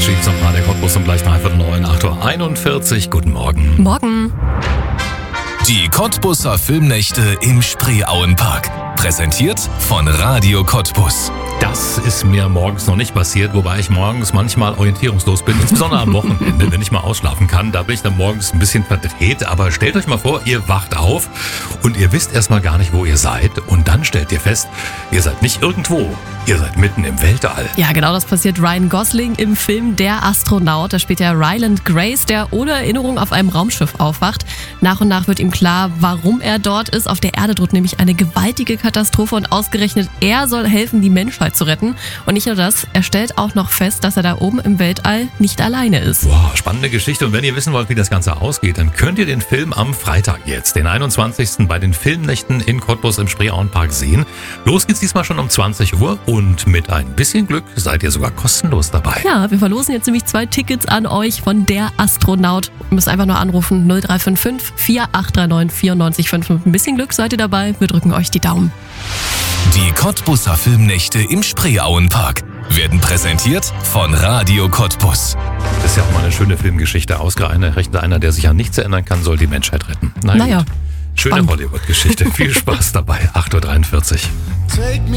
Unterschied zum Radio Cottbus um gleich 8:45, 8:41 Uhr. Guten Morgen. Morgen. Die Cottbuser Filmnächte im Spreeauenpark. Präsentiert von Radio Cottbus. Das ist mir morgens noch nicht passiert, wobei ich morgens manchmal orientierungslos bin, insbesondere am Wochenende, wenn ich mal ausschlafen kann. Da bin ich dann morgens ein bisschen verdreht, aber stellt euch mal vor, ihr wacht auf und ihr wisst erstmal gar nicht, wo ihr seid und dann stellt ihr fest, ihr seid nicht irgendwo, ihr seid mitten im Weltall. Ja, genau das passiert Ryan Gosling im Film Der Astronaut. Da spielt er Ryland Grace, der ohne Erinnerung auf einem Raumschiff aufwacht. Nach und nach wird ihm klar, warum er dort ist. Auf der Erde droht nämlich eine gewaltige Katastrophe und ausgerechnet er soll helfen, die Menschheit zu retten. Und nicht nur das, er stellt auch noch fest, dass er da oben im Weltall nicht alleine ist. Boah, spannende Geschichte. Und wenn ihr wissen wollt, wie das Ganze ausgeht, dann könnt ihr den Film am Freitag jetzt, den 21. bei den Filmnächten in Cottbus im Spreeauenpark sehen. Los geht's diesmal schon um 20 Uhr und mit ein bisschen Glück seid ihr sogar kostenlos dabei. Ja, wir verlosen jetzt nämlich 2 Tickets an euch von Der Astronaut. Ihr müsst einfach nur anrufen 0355 4839 9455. Mit ein bisschen Glück seid ihr dabei. Wir drücken euch die Daumen. Die Cottbuser Filmnächte im Spreeauenpark werden präsentiert von Radio Cottbus. Das ist ja auch mal eine schöne Filmgeschichte. Ausgerechnet einer, der sich an nichts erinnern kann, soll die Menschheit retten. Naja. Schöne Hollywood-Geschichte. Viel Spaß dabei. 8:43 Uhr.